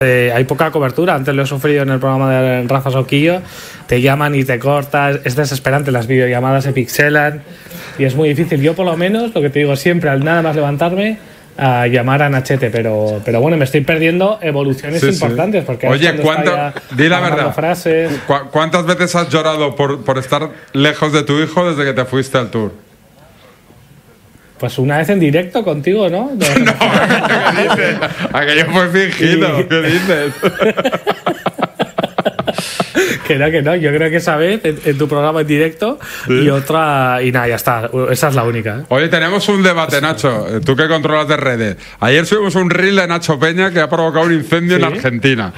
Hay poca cobertura. Antes lo he sufrido en el programa de Rafa Soquillo. Te llaman y te cortas. Es desesperante. Las videollamadas se pixelan y es muy difícil. Yo, por lo menos, lo que te digo siempre, al nada más levantarme, a llamar a Nachete. Pero bueno, me estoy perdiendo evoluciones importantes. Porque oye, di la verdad. Frases. ¿Cuántas veces has llorado por estar lejos de tu hijo desde que te fuiste al Tour? Pues una vez en directo contigo, ¿no? No, ¿qué dices? Aquello fue fingido. Sí. ¿Qué dices? Que no. Yo creo que esa vez en tu programa en directo y otra... Y nada, ya está. Esa es la única. Oye, tenemos un debate, Nacho. Tú que controlas de redes. Ayer subimos un reel de Nacho Peña que ha provocado un incendio en Argentina.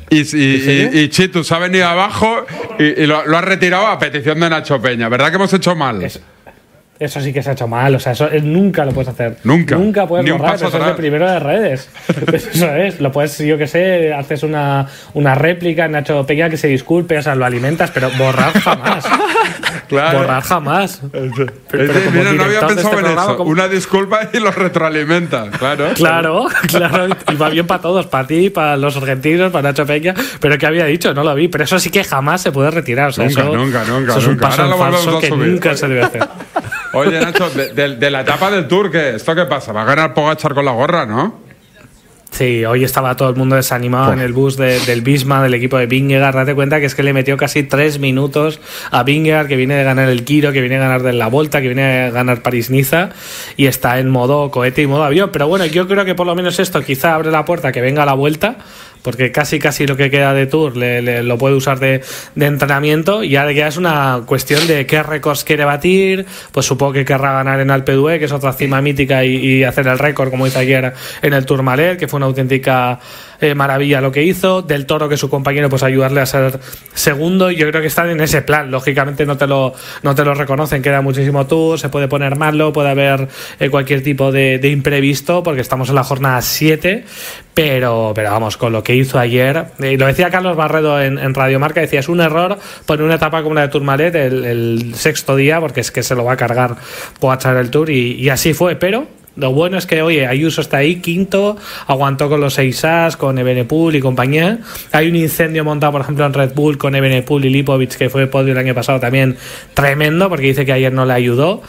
Y Chitu se ha venido abajo y lo ha retirado a petición de Nacho Peña. ¿Verdad que hemos hecho mal? Eso sí que se ha hecho mal, o sea, eso nunca lo puedes hacer. Nunca puedes borrar, eso es de primero de redes. Eso es, lo puedes, yo que sé, haces una réplica, Nacho Peña que se disculpe, o sea, lo alimentas, pero borrar jamás. Claro. Borrar jamás. Mira, no había pensado en eso. Una disculpa y lo retroalimenta, claro. Claro, y va bien para todos, para ti, para los argentinos, para Nacho Peña, pero que había dicho, no lo vi, pero eso sí que jamás se puede retirar, o sea, nunca. Eso es un paso en falso que nunca se debe hacer. Oye, Nacho, de la etapa del Tour, ¿esto qué pasa? Va a ganar Pogačar con la gorra, ¿no? Sí, hoy estaba todo el mundo desanimado en el bus del Visma, del equipo de Vingegaard. Date cuenta que es que le metió casi 3 minutos a Vingegaard, que viene de ganar el Giro, que viene de ganar de la Volta, que viene de ganar París-Niza, y está en modo cohete y modo avión. Pero bueno, yo creo que por lo menos esto quizá abre la puerta que venga a la Vuelta, porque casi lo que queda de Tour lo puede usar de entrenamiento, y ahora ya es una cuestión de qué récords quiere batir. Pues supongo que querrá ganar en Alpe d'Huez, que es otra cima mítica, y hacer el récord, como hizo ayer en el Tourmalet, que fue una auténtica maravilla lo que hizo. Del Toro, que su compañero, pues ayudarle a ser segundo, y yo creo que están en ese plan. Lógicamente no te lo reconocen, queda muchísimo Tour, se puede poner malo, puede haber cualquier tipo de imprevisto, porque estamos en la jornada 7, pero vamos, con lo que hizo ayer, lo decía Carlos Barredo en Radio Marca, decía, es un error poner una etapa como la de Tourmalet el sexto día, porque es que se lo va a cargar Pogačar el Tour, y así fue. Pero lo bueno es que, oye, Ayuso está ahí, quinto, aguantó con los 6 As, con Evenepoel y compañía. Hay un incendio montado, por ejemplo, en Red Bull con Evenepoel y Lipovic, que fue podio el año pasado, también tremendo, porque dice que ayer no le ayudó.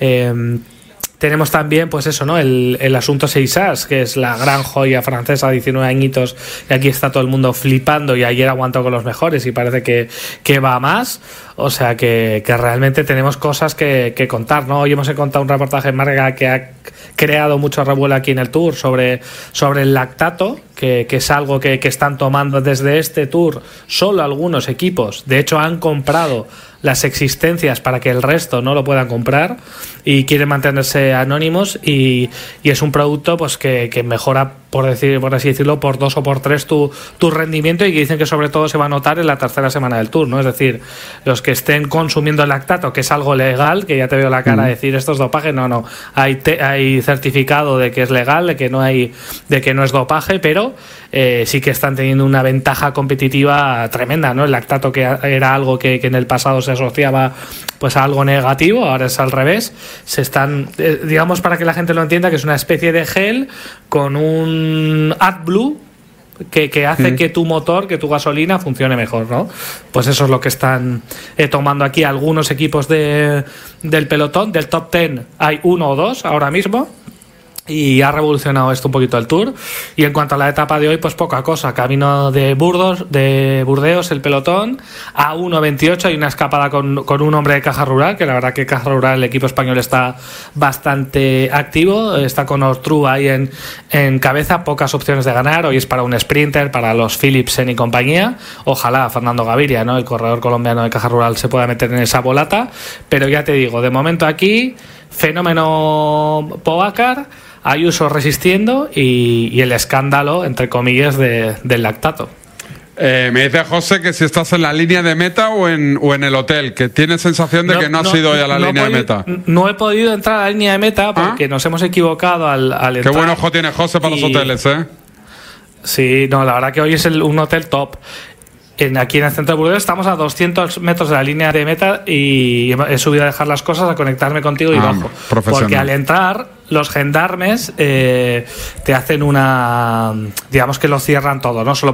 Tenemos también, pues eso, ¿no? El asunto 6 As, que es la gran joya francesa, 19 añitos, y aquí está todo el mundo flipando, y ayer aguantó con los mejores y parece que va a más. O sea que realmente tenemos cosas que contar, ¿no? Hoy hemos encontrado un reportaje en Marca que ha creado mucho revuelo aquí en el Tour sobre el lactato, que es algo que están tomando desde este Tour solo algunos equipos. De hecho, han comprado las existencias para que el resto no lo puedan comprar, y quieren mantenerse anónimos, y es un producto pues que mejora, por así decirlo, por 2 o por 3 tu rendimiento, y que dicen que sobre todo se va a notar en la tercera semana del Tour, ¿no? Es decir, los que estén consumiendo el lactato, que es algo legal, que ya te veo la cara decir esto es dopaje, no, hay certificado de que es legal, de que no es dopaje, pero sí que están teniendo una ventaja competitiva tremenda, ¿no? El lactato, que era algo que en el pasado se asociaba pues a algo negativo, ahora es al revés. Se están, digamos, para que la gente lo entienda, que es una especie de gel con un AdBlue que hace que tu motor, que tu gasolina funcione mejor, ¿no? Pues eso es lo que están tomando aquí algunos equipos del pelotón. Del top 10 hay 1 o 2 ahora mismo, y ha revolucionado esto un poquito el Tour. Y en cuanto a la etapa de hoy, pues poca cosa. Camino de Burdeos, el pelotón, a 1.28 hay una escapada con un hombre de Caja Rural, que la verdad que Caja Rural, el equipo español, está bastante activo, está con Ortru ahí en cabeza, pocas opciones de ganar. Hoy es para un sprinter, para los Philipsen y compañía. Ojalá Fernando Gaviria, ¿no?, el corredor colombiano de Caja Rural, se pueda meter en esa bolata, pero ya te digo, de momento aquí fenómeno Pogačar, Ayuso resistiendo, y el escándalo, entre comillas, del lactato. Me dice José que si estás en la línea de meta o en el hotel, que tiene sensación de que no has ido hoy a la línea de meta. No he podido entrar a la línea de meta porque nos hemos equivocado al entrar. Qué buen ojo tiene José para los hoteles, ¿eh? Sí, no, la verdad que hoy es un hotel top. aquí en el centro de Burdeos estamos a 200 metros de la línea de meta y he subido a dejar las cosas, a conectarme contigo y bajo. Porque al entrar, los gendarmes te hacen digamos que lo cierran todo, ¿no? Solo